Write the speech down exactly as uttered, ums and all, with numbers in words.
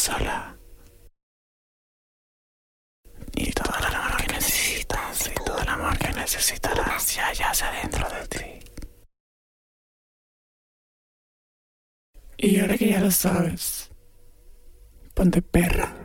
sola. Y todo el amor que necesitas, y todo el amor que necesitarás ya yace dentro de ti. Y ahora que ya lo sabes, ponte perra.